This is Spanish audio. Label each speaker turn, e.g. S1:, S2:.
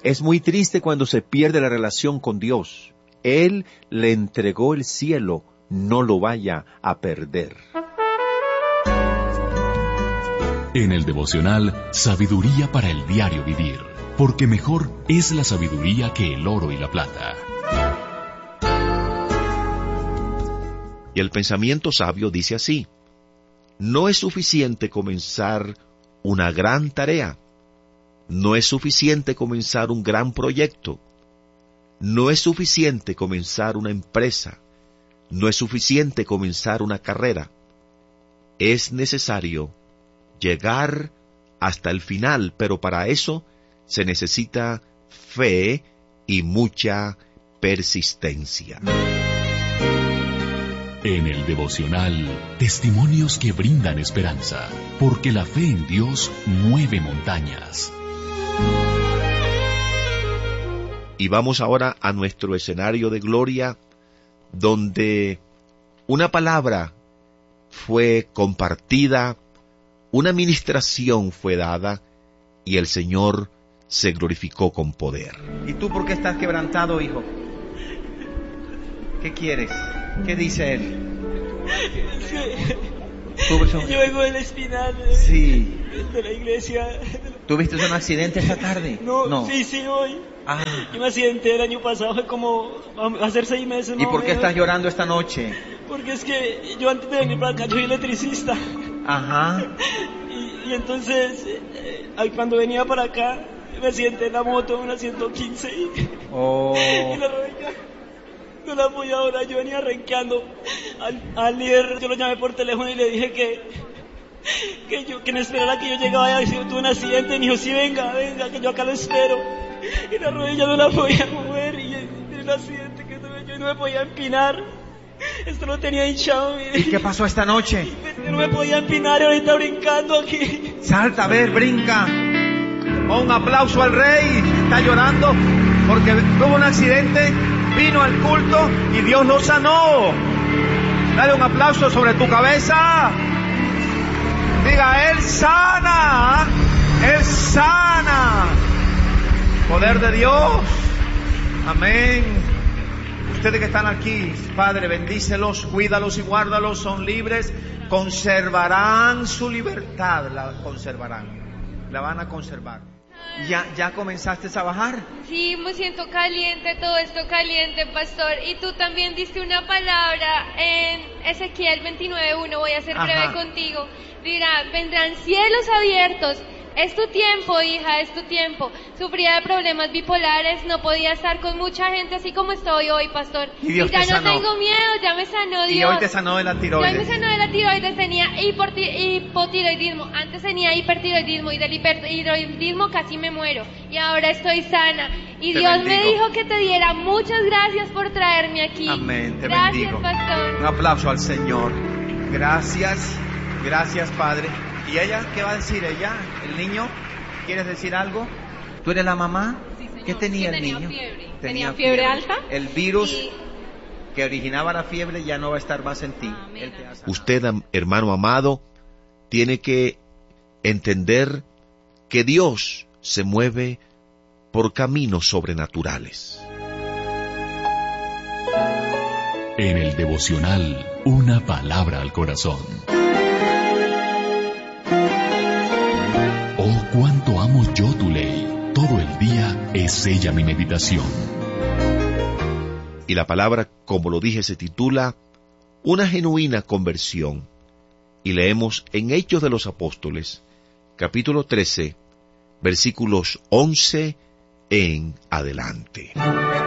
S1: Es muy triste cuando se pierde la relación con Dios. Él le entregó el cielo, no lo vaya a perder.
S2: En el devocional, sabiduría para el diario vivir, porque mejor es la sabiduría que el oro y la plata.
S1: Y el pensamiento sabio dice así: no es suficiente comenzar una gran tarea, no es suficiente comenzar un gran proyecto, no es suficiente comenzar una empresa, no es suficiente comenzar una carrera. Es necesario llegar hasta el final, pero para eso se necesita fe y mucha persistencia.
S2: En el devocional, testimonios que brindan esperanza, porque la fe en Dios mueve montañas.
S1: Y vamos ahora a nuestro escenario de gloria, donde una palabra fue compartida, una ministración fue dada, y el Señor se glorificó con poder.
S3: ¿Y tú por qué estás quebrantado, hijo? ¿Qué quieres? ¿Qué dice él?
S4: Es que yo vengo del Espinal,
S3: sí,
S4: de la iglesia.
S3: ¿Tuviste un accidente esta tarde?
S4: No. Sí, hoy. Yo me accidenté el año pasado, fue como hace 6 meses.
S3: ¿Y por qué estás llorando esta noche?
S4: Porque es que yo antes de venir para acá, yo soy electricista.
S3: Ajá.
S4: Y entonces, cuando venía para acá, me accidenté en la moto, una 115. Y la rodilla no la podía ahora, yo venía renqueando al líder, yo lo llamé por teléfono y le dije que no esperara que yo llegaba y tuve un accidente, y me dijo, sí, venga, que yo acá lo espero. Y la rodilla no la podía mover, y el accidente que tuve yo no me podía empinar, esto lo tenía hinchado.
S3: ¿Y qué pasó esta noche?
S4: Yo no me podía empinar y ahorita brincando aquí.
S3: Salta, a ver, brinca. Un aplauso al Rey, está llorando porque tuvo un accidente, vino al culto y Dios lo sanó. Dale un aplauso sobre tu cabeza. Diga, Él sana, Él sana. Poder de Dios. Amén. Ustedes que están aquí, Padre, bendícelos, cuídalos y guárdalos, son libres, conservarán su libertad, la conservarán, la van a conservar. ¿Ya comenzaste a bajar?
S5: Sí, me siento caliente, todo esto caliente, pastor. Y tú también diste una palabra en Ezequiel 29:1, voy a ser breve contigo. Dirá, vendrán cielos abiertos. Es tu tiempo, hija, es tu tiempo. Sufría de problemas bipolares, no podía estar con mucha gente así como estoy hoy, pastor.
S3: Y Dios
S5: ya
S3: te
S5: no
S3: sanó.
S5: Tengo miedo, ya me sanó Dios.
S3: Y hoy te sanó de la tiroides.
S5: Ya me sanó de la tiroides, tenía hipotiroidismo. Antes tenía hipertiroidismo y del hipertiroidismo casi me muero. Y ahora estoy sana. Y
S3: te
S5: Dios
S3: bendigo.
S5: me dijo que te diera muchas gracias por traerme aquí.
S3: Amén, te
S5: gracias,
S3: bendigo.
S5: pastor.
S3: Un aplauso al Señor. Gracias, Padre. ¿Y ella qué va a decir ella? ¿El niño? ¿Quieres decir algo? ¿Tú eres la mamá?
S5: Sí, señor.
S3: ¿Qué tenía el
S5: tenía
S3: niño?
S5: Fiebre. Tenía fiebre alta.
S3: El virus que originaba la fiebre ya no va a estar más en ti.
S5: Amén.
S1: Usted, hermano amado, tiene que entender que Dios se mueve por caminos sobrenaturales.
S2: En el devocional, una palabra al corazón. Oh, cuánto amo yo tu ley. Todo el día es ella mi meditación.
S1: Y la palabra, como lo dije, se titula Una genuina conversión. Y leemos en Hechos de los Apóstoles, capítulo 13, versículos 11 en adelante.